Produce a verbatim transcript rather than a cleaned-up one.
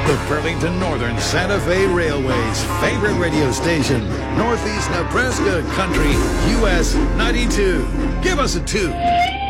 The Burlington Northern Santa Fe Railway's favorite radio station, Northeast Nebraska Country, U S ninety-two. Give us a two.